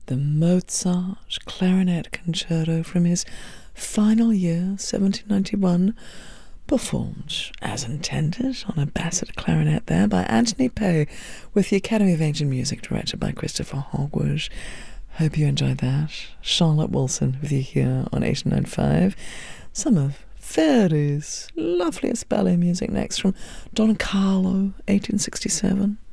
the Mozart Clarinet Concerto from his final year, 1791, performed as intended on a basset clarinet there by Anthony Pay, with the Academy of Ancient Music directed by Christopher Hogwood. Hope you enjoyed that. Charlotte Wilson with you here on 895. Some of Verdi's loveliest ballet music next from Don Carlo, 1867.